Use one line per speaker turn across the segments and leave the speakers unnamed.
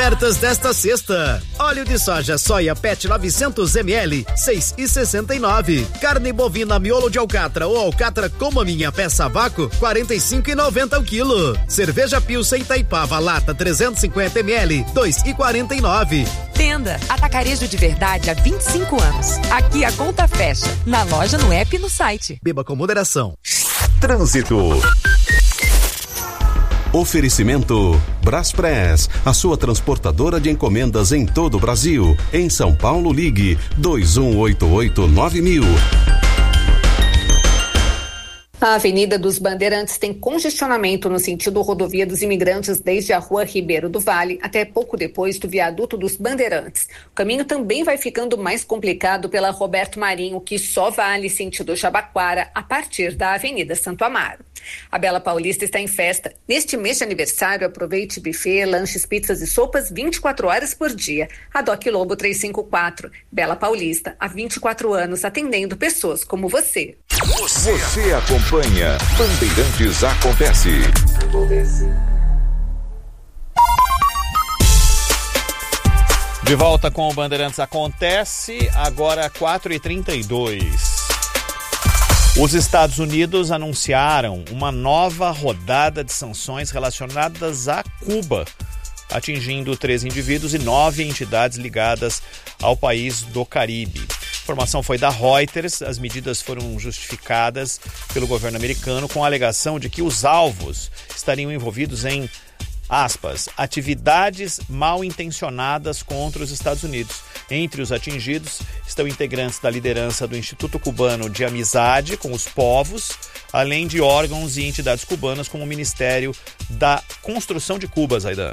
Ofertas desta sexta: óleo de soja soia PET 900 ml, 6,69. Carne bovina miolo de alcatra ou alcatra como a minha peça a vácuo, 45,90 o quilo. Cerveja Pilsen Itaipava lata 350 ml, 2,49.
Tenda Atacarejo de Verdade há 25 anos. Aqui a conta fecha. Na loja, no app e no site.
Beba com moderação.
Trânsito. Oferecimento Braspress, a sua transportadora de encomendas em todo o Brasil. Em São Paulo, ligue 2188-9000.
A Avenida dos Bandeirantes tem congestionamento no sentido rodovia dos Imigrantes desde a Rua Ribeiro do Vale até pouco depois do viaduto dos Bandeirantes. O caminho também vai ficando mais complicado pela Roberto Marinho, que só vale sentido Jabaquara a partir da Avenida Santo Amaro. A Bela Paulista está em festa. Neste mês de aniversário, aproveite buffet, lanches, pizzas e sopas 24 horas por dia. A Doc Lobo 354. Bela Paulista, há 24 anos, atendendo pessoas como você.
Você acompanha Bandeirantes Acontece.
De volta com o Bandeirantes Acontece, agora 4h32. Os Estados Unidos anunciaram uma nova rodada de sanções relacionadas a Cuba, atingindo 13 indivíduos e 9 entidades ligadas ao país do Caribe. A informação foi da Reuters. As medidas foram justificadas pelo governo americano com a alegação de que os alvos estariam envolvidos em, aspas, atividades mal intencionadas contra os Estados Unidos. Entre os atingidos estão integrantes da liderança do Instituto Cubano de Amizade com os Povos, além de órgãos e entidades cubanas como o Ministério da Construção de Cuba, Zaidan.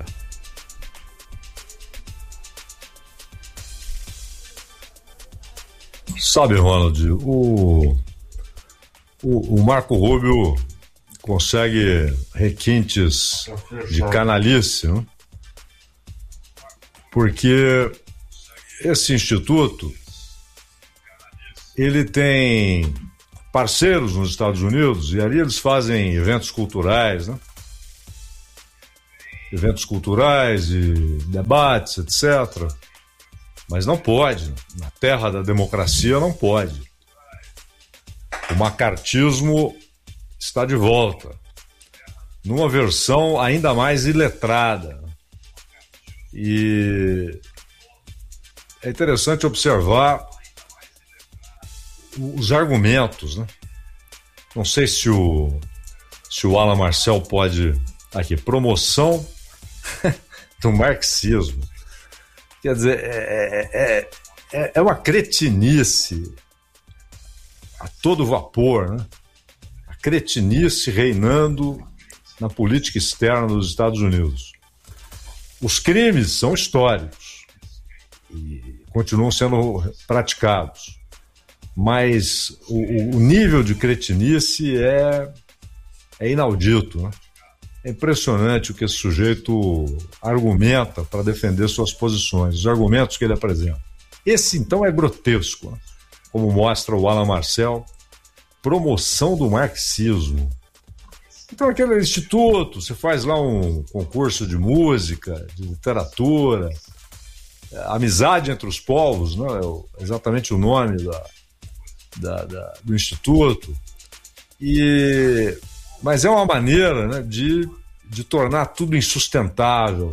Sabe, Ronald, o Marco Rubio consegue requintes de canalice, né? Porque esse instituto, ele tem parceiros nos Estados Unidos e ali eles fazem eventos culturais, né? Eventos culturais e debates, etc. Mas não pode, na terra da democracia não pode. O macartismo está de volta, numa versão ainda mais iletrada. E é interessante observar os argumentos, né? Não sei se o Alan Marcel pode... Aqui, promoção do marxismo. Quer dizer, é uma cretinice a todo vapor, né? A cretinice reinando na política externa dos Estados Unidos. Os crimes são históricos e continuam sendo praticados, mas o nível de cretinice é inaudito, né? É impressionante o que esse sujeito argumenta para defender suas posições, os argumentos que ele apresenta. Esse, então, é grotesco, né? Como mostra o Alan Marcel, promoção do marxismo. Então, aquele instituto, você faz lá um concurso de música, de literatura, amizade entre os povos, né? É exatamente o nome do instituto. Mas é uma maneira, né, de tornar tudo insustentável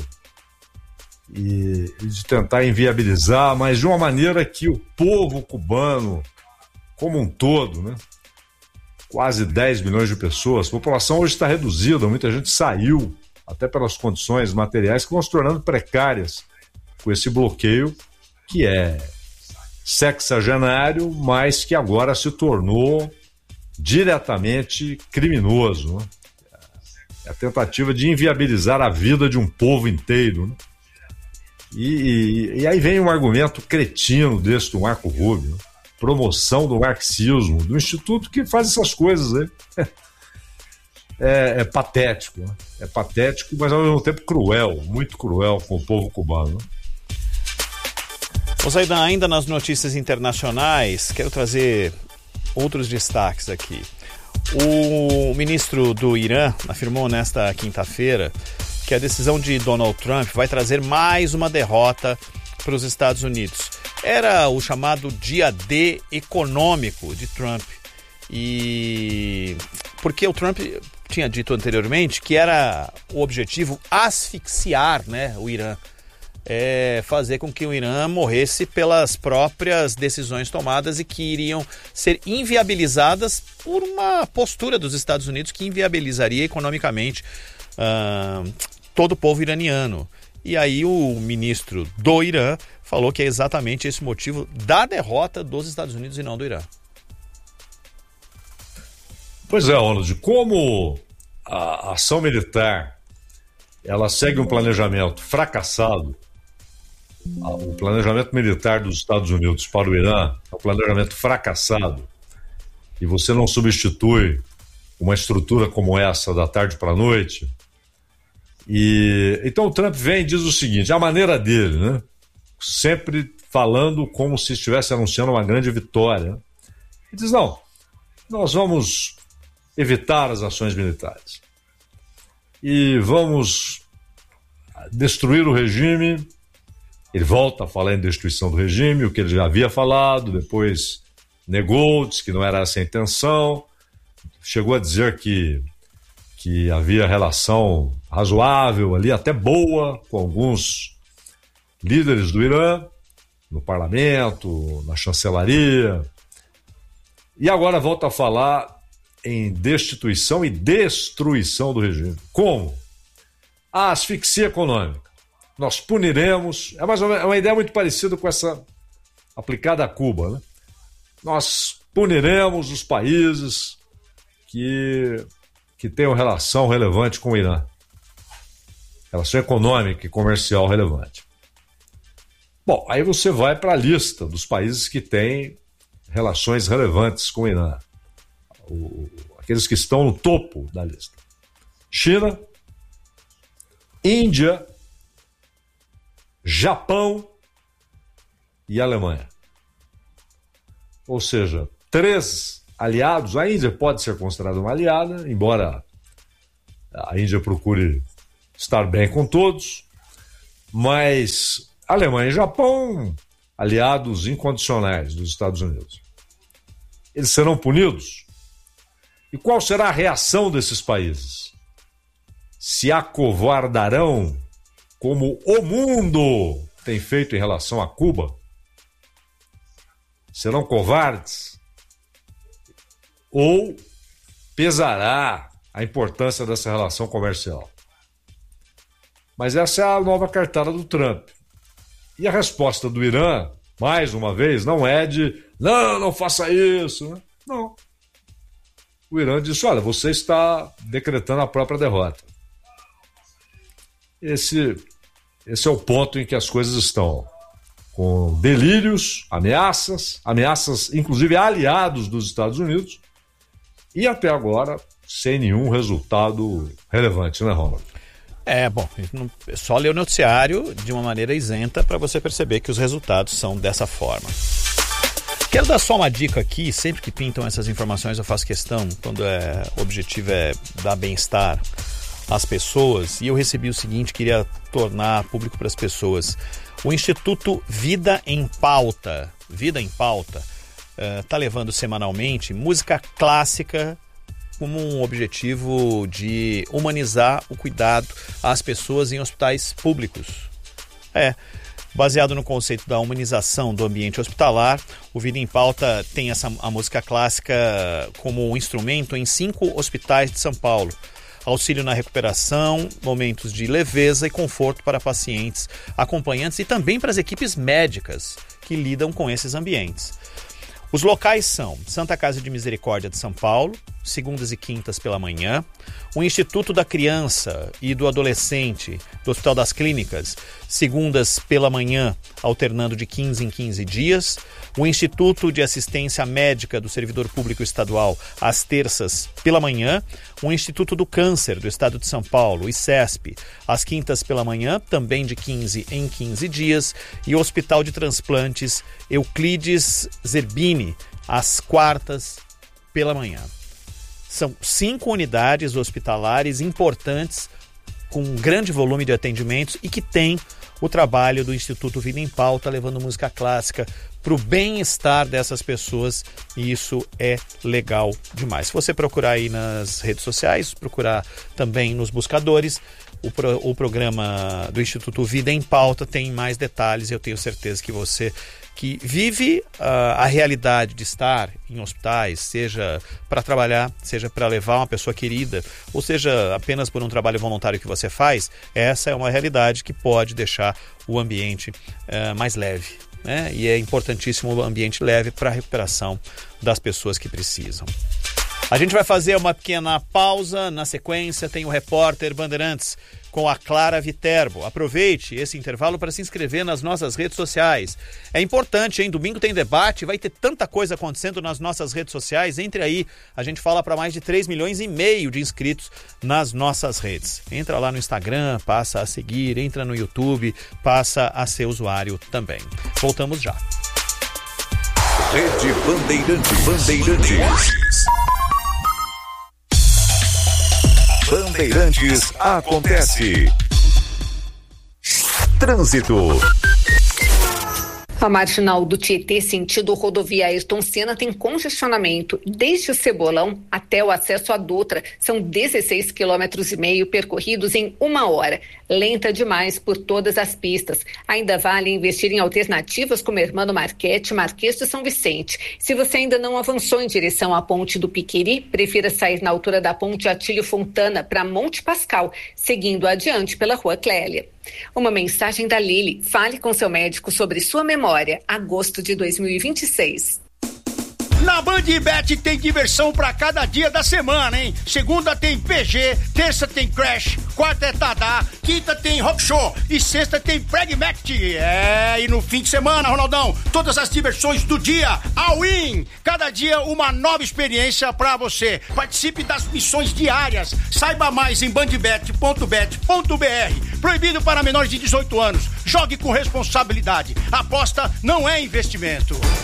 e de tentar inviabilizar, mas de uma maneira que o povo cubano, como um todo, né, quase 10 milhões de pessoas, a população hoje está reduzida, muita gente saiu, até pelas condições materiais que vão se tornando precárias com esse bloqueio que é sexagenário, mas que agora se tornou diretamente criminoso, né? É a tentativa de inviabilizar a vida de um povo inteiro, né? E aí vem um argumento cretino desse do Marco Rubio, né? Promoção do marxismo, do instituto que faz essas coisas aí. É patético, né? É patético, mas ao mesmo tempo cruel, muito cruel com o povo cubano, né?
Ô Zaidan, ainda nas notícias internacionais, quero trazer outros destaques aqui. O ministro do Irã afirmou nesta quinta-feira que a decisão de Donald Trump vai trazer mais uma derrota para os Estados Unidos. Era o chamado dia D econômico de Trump. E porque o Trump tinha dito anteriormente que era o objetivo asfixiar, né, o Irã. Fazer com que o Irã morresse pelas próprias decisões tomadas e que iriam ser inviabilizadas por uma postura dos Estados Unidos que inviabilizaria economicamente todo o povo iraniano. E aí o ministro do Irã falou que é exatamente esse o motivo da derrota dos Estados Unidos e não do Irã.
Pois é, Ronald, como a ação militar ela segue um planejamento fracassado, o planejamento militar dos Estados Unidos para o Irã é um planejamento fracassado, e você não substitui uma estrutura como essa da tarde para a noite. E então o Trump vem e diz o seguinte, a maneira dele, né? Sempre falando como se estivesse anunciando uma grande vitória. Ele diz, não, nós vamos evitar as ações militares e vamos destruir o regime. Ele volta a falar em destruição do regime, o que ele já havia falado, depois negou, disse que não era essa a intenção, chegou a dizer que havia relação razoável ali, até boa, com alguns líderes do Irã, no parlamento, na chancelaria, e agora volta a falar em destituição e destruição do regime. Como? A asfixia econômica. Nós puniremos, é uma ideia muito parecida com essa aplicada a Cuba, né? Nós puniremos os países que tenham relação relevante com o Irã. Relação econômica e comercial relevante. Bom, aí você vai para a lista dos países que têm relações relevantes com o Irã. Aqueles que estão no topo da lista. China, Índia, Japão e Alemanha. Ou seja, 3 aliados. A Índia pode ser considerada uma aliada, embora a Índia procure estar bem com todos, mas Alemanha e Japão, aliados incondicionais dos Estados Unidos. Eles serão punidos? E qual será a reação desses países? Se acovardarão como o mundo tem feito em relação a Cuba? Serão covardes? Ou pesará a importância dessa relação comercial? Mas essa é a nova cartada do Trump. E a resposta do Irã, mais uma vez, não é de não faça isso. Né? Não. O Irã disse, olha, você está decretando a própria derrota. Esse é o ponto em que as coisas estão. Com delírios, ameaças inclusive a aliados dos Estados Unidos, e até agora sem nenhum resultado relevante, né, Ronald?
Bom, é só ler o noticiário de uma maneira isenta para você perceber que os resultados são dessa forma. Quero dar só uma dica aqui, sempre que pintam essas informações eu faço questão, quando o objetivo é dar bem-estar às pessoas, e eu recebi o seguinte, queria tornar público para as pessoas. O Instituto Vida em Pauta está levando semanalmente música clássica como um objetivo de humanizar o cuidado às pessoas em hospitais públicos. Baseado no conceito da humanização do ambiente hospitalar, o Vida em Pauta tem a música clássica como um instrumento em 5 hospitais de São Paulo. Auxílio na recuperação, momentos de leveza e conforto para pacientes, acompanhantes e também para as equipes médicas que lidam com esses ambientes. Os locais são Santa Casa de Misericórdia de São Paulo, segundas e quintas pela manhã, o Instituto da Criança e do Adolescente do Hospital das Clínicas, segundas pela manhã, alternando de 15 em 15 dias, o Instituto de Assistência Médica do Servidor Público Estadual, às terças pela manhã, o Instituto do Câncer do Estado de São Paulo, ICESP, às quintas pela manhã, também de 15 em 15 dias, e o Hospital de Transplantes Euclides Zerbini, às quartas pela manhã. São 5 unidades hospitalares importantes com um grande volume de atendimentos e que tem o trabalho do Instituto Vida em Pauta, levando música clássica para o bem-estar dessas pessoas, e isso é legal demais. Se você procurar aí nas redes sociais, procurar também nos buscadores, o programa do Instituto Vida em Pauta tem mais detalhes. Eu tenho certeza que você que vive a realidade de estar em hospitais, seja para trabalhar, seja para levar uma pessoa querida, ou seja apenas por um trabalho voluntário que você faz, essa é uma realidade que pode deixar o ambiente mais leve, né? E é importantíssimo o ambiente leve para a recuperação das pessoas que precisam. A gente vai fazer uma pequena pausa. Na sequência tem o Repórter Bandeirantes com a Clara Viterbo. Aproveite esse intervalo para se inscrever nas nossas redes sociais. É importante, hein? Domingo tem debate, vai ter tanta coisa acontecendo nas nossas redes sociais. Entre aí, a gente fala para mais de 3,5 milhões de inscritos nas nossas redes. Entra lá no Instagram, passa a seguir, entra no YouTube, passa a ser usuário também. Voltamos já.
Rede Bandeirantes. Bandeirantes acontece. Trânsito.
A marginal do Tietê, sentido rodovia Ayrton Senna, tem congestionamento desde o Cebolão até o acesso à Dutra. São 16,5 km percorridos em 1 hora. Lenta demais por todas as pistas. Ainda vale investir em alternativas como Hermano Marquete, Marquês de São Vicente. Se você ainda não avançou em direção à ponte do Piqueri, prefira sair na altura da ponte Atílio Fontana para Monte Pascal, seguindo adiante pela Rua Clélia. Uma mensagem da Lili. Fale com seu médico sobre sua memória. Agosto de 2026.
Na Bandbet tem diversão pra cada dia da semana, hein? Segunda tem PG, terça tem Crash, quarta é Tadá, quinta tem Rock Show e sexta tem Pragmatic. E no fim de semana, Ronaldão, todas as diversões do dia, all-in. Cada dia uma nova experiência pra você. Participe das missões diárias. Saiba mais em bandbet.bet.br. Proibido para menores de 18 anos. Jogue com responsabilidade. Aposta não é investimento.